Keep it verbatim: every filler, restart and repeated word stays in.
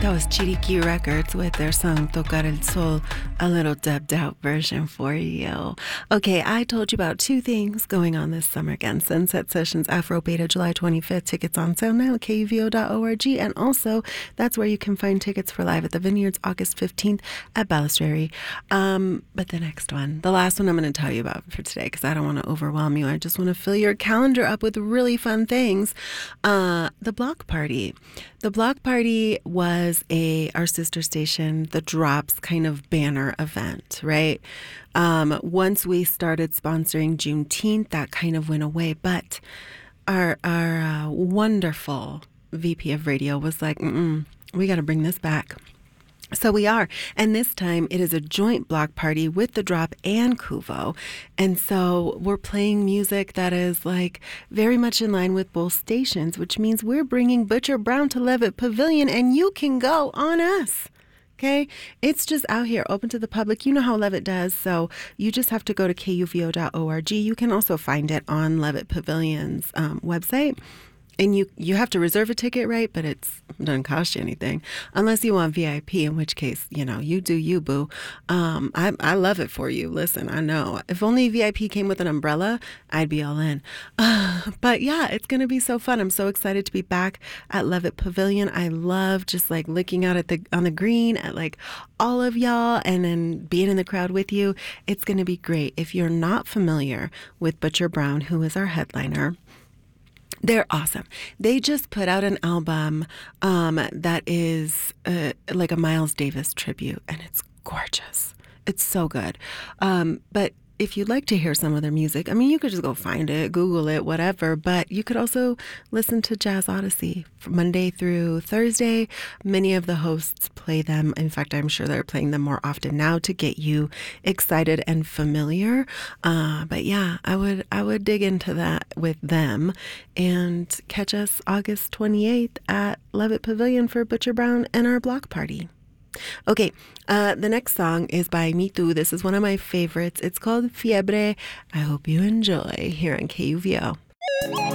That was Chiriquí Records with their song Tocar el Sol, a little dubbed out version for you. Okay, I told you about two things going on this summer again. Sunset Sessions Afro Beta, July twenty-fifth. Tickets on sale now at K U V O dot org. And also, that's where you can find tickets for Live at the Vineyards, August fifteenth at Balustrade. Um, but the next one, the last one I'm going to tell you about for today, because I don't want to overwhelm you. I just want to fill your calendar up with really fun things. Uh, the Block Party. The Block Party was a our sister station, The Drops kind of banner event, right? Um, once we started sponsoring Juneteenth, that kind of went away. But our our uh, wonderful V P of radio was like, Mm-mm, we got to bring this back. So we are. And this time it is a joint block party with The Drop and Kuvo. And so we're playing music that is like very much in line with both stations, which means we're bringing Butcher Brown to Levitt Pavilion and you can go on us. Okay, it's just out here, open to the public. You know how Levitt does, so you just have to go to K U V O dot org. You can also find it on Levitt Pavilion's um, website. And you, you have to reserve a ticket, right? But it's, it doesn't cost you anything. Unless you want V I P, in which case, you know, you do you, boo. Um, I, I love it for you. Listen, I know. If only V I P came with an umbrella, I'd be all in. Uh, but yeah, it's going to be so fun. I'm so excited to be back at Levitt Pavilion. I love just like looking out at the on the green at like all of y'all and then being in the crowd with you. It's going to be great. If you're not familiar with Butcher Brown, who is our headliner, they're awesome. They just put out an album um, that is uh, like a Miles Davis tribute, and it's gorgeous. It's so good. Um, but if you'd like to hear some of their music, I mean, you could just go find it, Google it, whatever. But you could also listen to Jazz Odyssey from Monday through Thursday. Many of the hosts play them. In fact, I'm sure they're playing them more often now to get you excited and familiar. Uh, but yeah, I would I would dig into that with them and catch us August twenty-eighth at Levitt Pavilion for Butcher Brown and our block party. Okay, uh, the next song is by Me Too. This is one of my favorites. It's called Fiebre. I hope you enjoy here on K U V O.